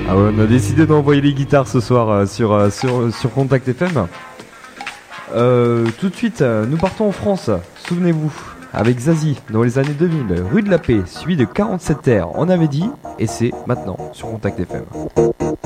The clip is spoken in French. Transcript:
Ah ouais, on a décidé d'envoyer les guitares ce soir sur Contact FM. Tout de suite, nous partons en France, souvenez-vous, avec Zazie dans les années 2000, rue de la Paix, suivi de 47 terres, on avait dit, et c'est maintenant sur Contact FM.